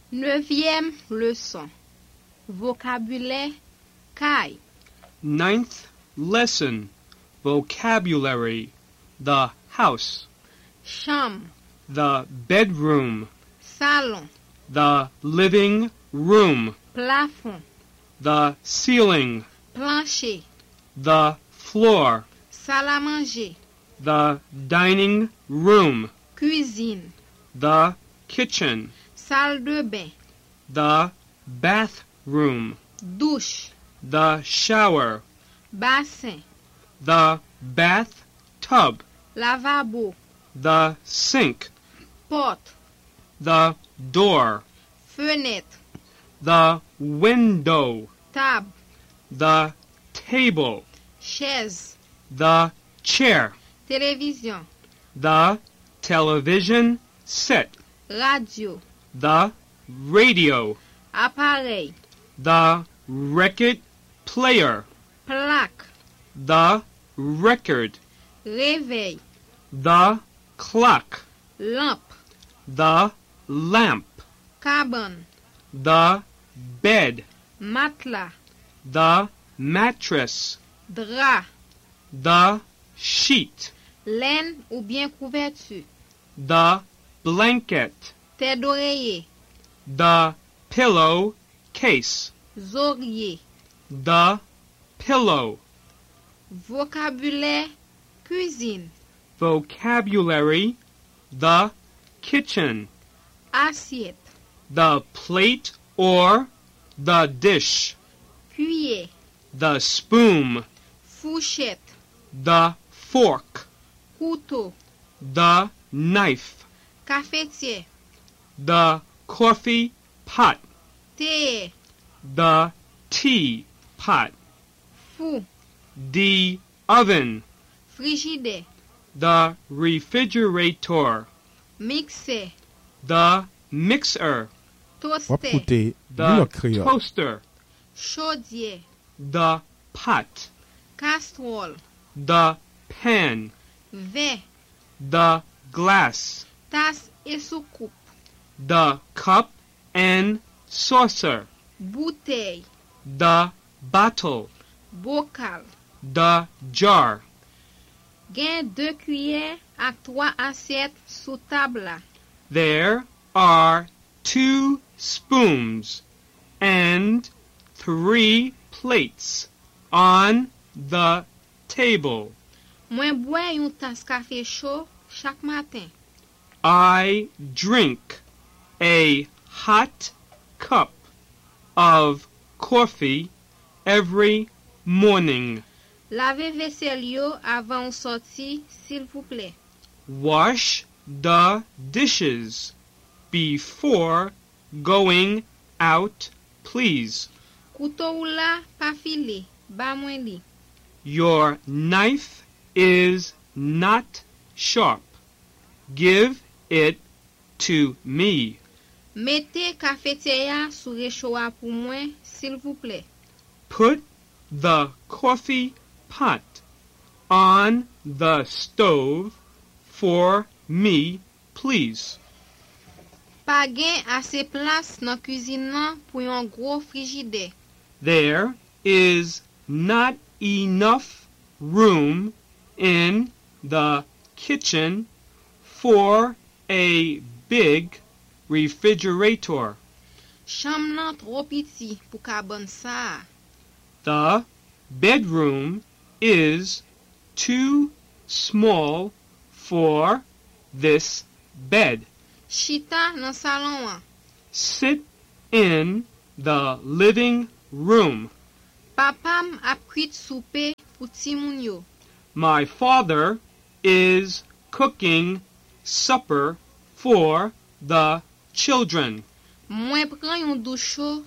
Neuvième leçon. Vocabulaire caille. Ninth lesson. Vocabulary. The house. Chambre. The bedroom. Salon. The living room. Plafond. The ceiling. Plancher. The floor. Salle à manger. The dining room. Cuisine. The kitchen. Salle de bain. The bathroom. Douche. The shower. Bassin. The bathtub. Lavabo. The sink. Porte. The door. Fenêtre. The window. Table. The table. Chaise. The chair. Télévision. The television set. Radio. The radio. Appareil. The record player. Plaque. The record. Réveil. The clock. Lampe. The lamp. Cabane. The bed. Matelas. The mattress. Drap. The sheet. Laine ou bien couverture. The blanket. Tête d'oreiller. The pillow case. Oreiller. The pillow. Vocabulaire cuisine. Vocabulary. The kitchen. Assiette. The plate or the dish. Cuillère. The spoon. Fourchette. The fork. Couteau. The knife. Cafetière. The coffee pot. Théière. The tea pot. Four. The oven. Frigidaire. The refrigerator. Mixeur. The mixer. Toaster. Wapkoute The New Creole. toaster. Chaudière. The pot. Casserole. The pan. Verre. The glass. Tasse et soucoupe. The cup and saucer. Bouteille. The bottle. Bocal. The jar. Gain 2 cuillères à 3 assiettes sous table là. There are 2 spoons and 3 plates on the table. Mwen bois yon tasse café chaud chaque matin. I drink a hot cup of coffee every morning. Lavez vaisselle yo avant ou sorti, s'il vous plaît. Wash the dishes before going out, please. Couteau ou la, pa file, ba mwen li. Your knife is not sharp. Give it to me. Mettez cafetière sous réchaud pour moi, s'il vous plaît. Put the coffee pot on the stove for me, please. Pa gen assez place nan cuisine nan pou yon gros frigidaire. There is not enough room in the kitchen for a big refrigerator. Chambre nan trop petit pou ka ban sa. The bedroom is too small for this bed. Chita nan salon an. Sit in the living room. Papam ap cuit soupe pou ti moun yo. My father is cooking supper for the children. Mwen pran yon douche chaud